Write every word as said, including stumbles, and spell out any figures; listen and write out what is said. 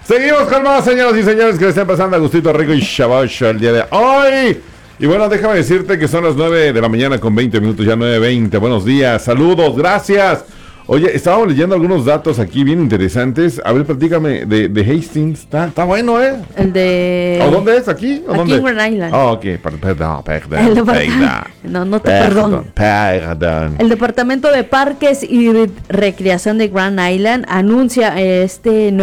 Seguimos con más, señoras y señores, que le estén pasando a gustito rico y shabash el día de hoy. Y bueno, déjame decirte que son las nueve de la mañana con veinte minutos, ya nueve veinte. Buenos días, saludos, gracias. Oye, estábamos leyendo algunos datos aquí bien interesantes. A ver, platícame de, de Hastings. Está, está bueno, ¿eh? El de... ¿O dónde es? ¿Aquí? ¿O aquí dónde? en Grand Island. Oh, ok, perdón, perdón, perdón. El depart- no, no te perdón. perdono. Perdón. El Departamento de Parques y Recreación de Grand Island anuncia este